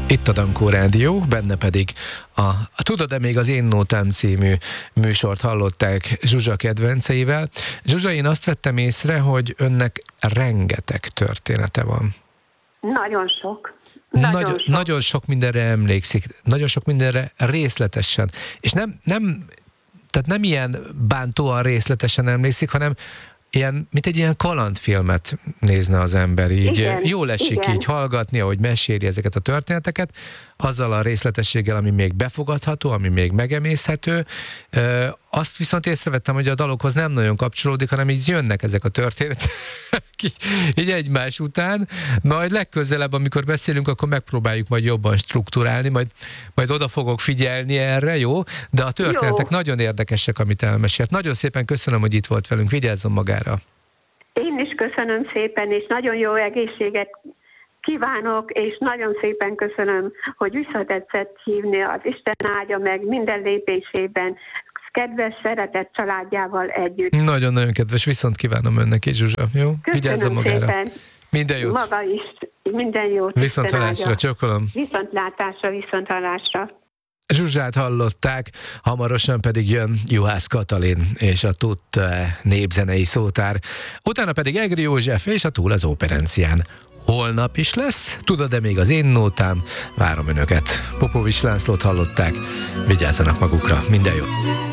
Itt a Dankó Rádió, benne pedig a Tudod-e még az Én Nótám című műsort hallották Zsuzsa kedvenceivel. Zsuzsa, én azt vettem észre, hogy önnek rengeteg története van. Nagyon sok. Nagyon sok mindenre emlékszik, nagyon sok mindenre részletesen. És tehát nem ilyen bántóan részletesen emlékszik, hanem ilyen, mint egy ilyen kalandfilmet nézne az ember, így igen, jól esik igen. Így hallgatni, ahogy meséli ezeket a történeteket, azzal a részletességgel, ami még befogadható, ami még megemészhető. Azt viszont észrevettem, hogy a dalokhoz nem nagyon kapcsolódik, hanem így jönnek ezek a történetek így egymás után. Majd legközelebb, amikor beszélünk, akkor megpróbáljuk majd jobban strukturálni, majd oda fogok figyelni erre, jó? De a történetek nagyon érdekesek, amit elmesélt. Nagyon szépen köszönöm, hogy itt volt velünk. Vigyázzon magára! Én is köszönöm szépen, és nagyon jó egészséget kívánok, és nagyon szépen köszönöm, hogy visszatetszett hívni, az Isten áldja meg minden lépésében, kedves, szeretett családjával együtt. Nagyon-nagyon kedves, viszont kívánom önnek is, Zsuzsa, jó? Vigyázzon magára. Szépen. Minden jót. Maga is, minden jót. Viszont hallásra, csókolom. Viszont hallásra. Zsuzsát hallották, hamarosan pedig jön Juhász Katalin és a TUT népzenei szótár. Utána pedig Egri József és a Túl az Óperencián. Holnap is lesz, tudod-e még az Én Nótám? Várom önöket. Popovics Lászlót hallották, vigyázzanak magukra, minden jót!